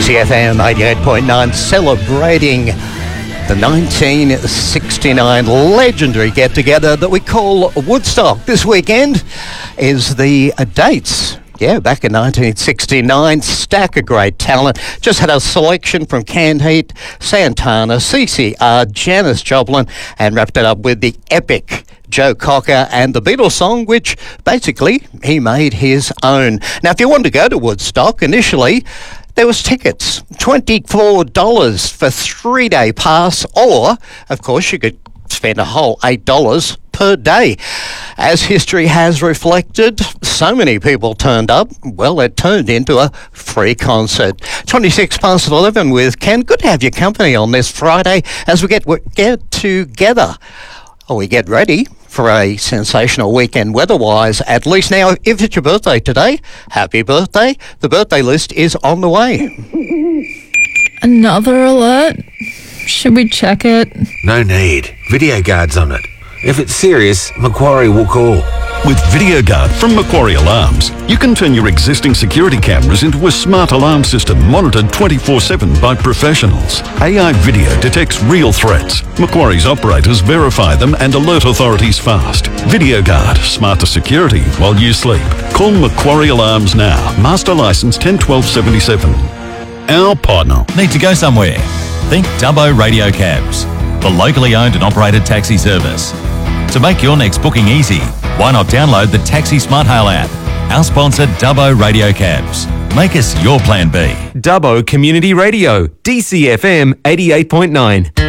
DCFM 88.9 celebrating the 1969 legendary get-together that we call Woodstock. This weekend is the dates. Yeah, back in 1969, stack of great talent. Just had a selection from Canned Heat, Santana, CCR, Janis Joplin, and wrapped it up with the epic Joe Cocker and the Beatles song, which basically he made his own. Now, if you wanted to go to Woodstock, initially there was tickets, $24 for 3-day pass, or, of course, you could spend a whole $8 per day. As history has reflected, so many people turned up, well, it turned into a free concert. 26 past 11 with Ken. Good to have your company on this Friday as we get together. Oh, we get ready for a sensational weekend weather-wise, at least. Now, if it's your birthday today, happy birthday. The birthday list is on the way. Another alert? Should we check it? No need. Video Guard's on it. If it's serious, Macquarie will call. With Video Guard from Macquarie Alarms, you can turn your existing security cameras into a smart alarm system monitored 24/7 by professionals. AI video detects real threats. Macquarie's operators verify them and alert authorities fast. Video Guard, smarter security while you sleep. Call Macquarie Alarms now. Master license 101277. Our partner. Need to go somewhere? Think Dubbo Radio Cabs, the locally owned and operated taxi service. To make your next booking easy, why not download the Taxi Smart Hail app? Our sponsor, Dubbo Radio Cabs. Make us your plan B. Dubbo Community Radio, DCFM 88.9.